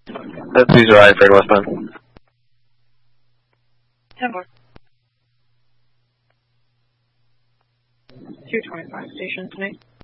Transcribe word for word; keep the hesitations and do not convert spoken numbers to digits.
That's Caesar Ryan, Freight westbound. ten four. two twenty-five station tonight.